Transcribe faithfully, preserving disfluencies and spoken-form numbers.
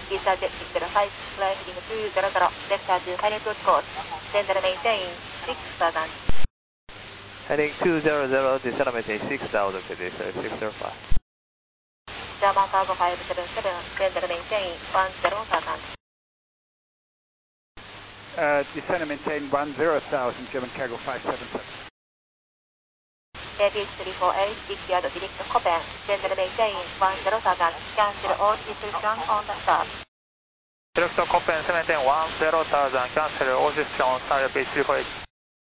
Visa Jet six zero five, fly heading two zero zero, departure to Highland Road course, descend and maintain six thousand. Heading two zero zero, descend and maintain six thousand, please, six zero five. German Cargo five seven seven, descend and maintain one zero thousand. Uh, descend and maintain one zero thousand, German Cargo five seven seven. A B H three four eight, Victor direct Copen, descend and maintain one zero thousand, cancel all instructions on the start. Direct Copen, maintain one zero thousand, cancel all instructions on the start.